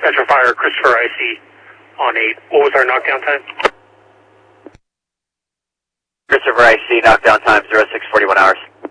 Dispatcher Fire, Christopher IC on 8. What was our knockdown time? Christopher IC, knockdown time 0641 hours.